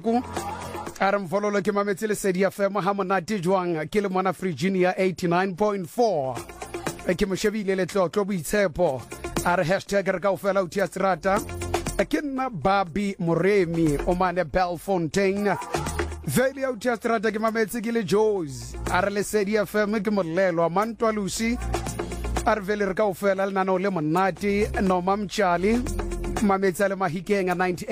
Masuku a re mfololo ke mametse Lesedi FM ha monate jwang ke le mona Virginia 89.4 ke moshebile le tlotlo boitshepo a re hashtag re kaofela o tia strata ke nna Babi Moremi o mane Belfontaine vele o tia strata ke mametse ke le Joes a re Lesedi FM ke molelo a Mantwa Lucy a re vele re kaofela le nana le monate no mamchali mametsa le Mahikeng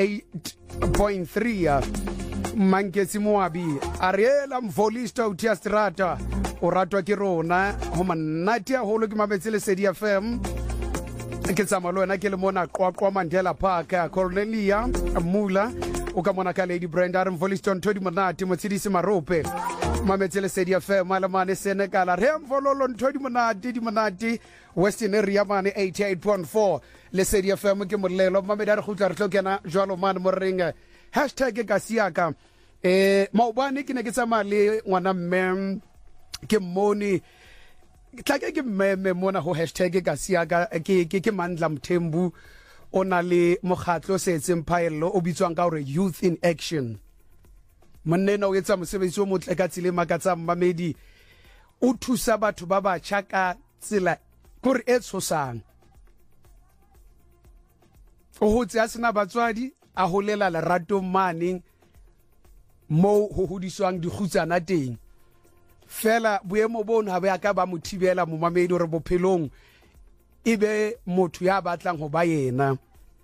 98.3 Mankesi Moabi Ariela mvolista utia strata o ratwa ke rona ho manati a holo ke mametse Lesedi FM ke tsama lo wena ke le mona Qwaqwa Mandela Park Cornelia Mula o ka mona ka Lady Brenda re mvolista ntodi monate motsidisi Marope mametse Lesedi FM alamane Senegal re mvololo ntodi monate di monate Western area mane 88.4 Lesedi FM ke molelo mameda re khutla re tlokena jwalo man moreng hashtag ka siaka maobane ke ne ke tsama le ngwana mme ke moni tlake ke meme mona ho hashtag ka siaka ke Mandla Mthembu ona le mokgatlo se etseng phaello o bitswang ka hore Youth in Action monnena o etsa mosebetsi o motle ka tsile makatsa mmamedi o thusa batho ba ba tshaka tsela gore e tshosang o hotse a sena batswadi a holela lerato maneng mo ho hodiswang dikhutsana teng fela boemo bona ha ba ka ba mothibela mo mamedi re bophelong ibe motho ya batlang ho ba yena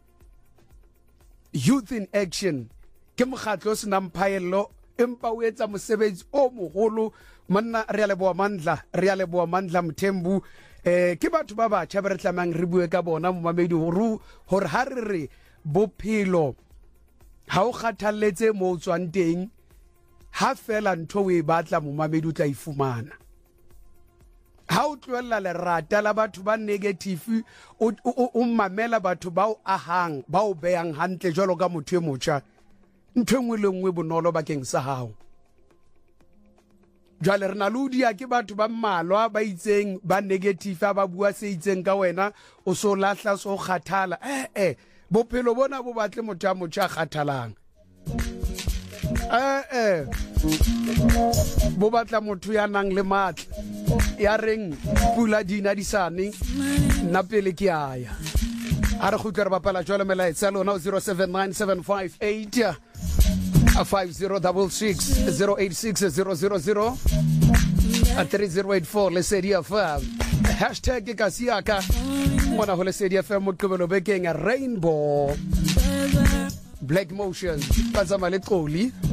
Youth in Action ke mokgatlo sena mphaello empa o etsa mosebetsi o mogolo manna re a leboa Mandla Mthembu ke batho ba ba tšha ba re tlamang re bue ka bona mo mamedi hore ha re bophelo ha o kgathalletse mo tswang teng ha fela ntho we batla mo mamedi o tla ifumana ha o tloella lerata la batho ba negative o mamela batho ba o ahang ba o beyang hantle jwalo ka motho e motjha ntho engwe le ngwe bonolo bakeng sa hao jwale re na ludia ke batho ba mmalwa ba itseng ba negative ba bua se itseng ka wena o so lahla so kgathala bophelo bona bo batle motho a motjha kgathalang bo batla motho ya nang le matla ya reng pula dina di sane nna pele ke aya a re khutla re bapala jwale melaetsa lona 079758 5066 086 000 3084 Lesedi FM hashtag ka siaka mona ho Lesedi FM mo qobelo bekeng Rainbow Black Motion ba tsama le Xoli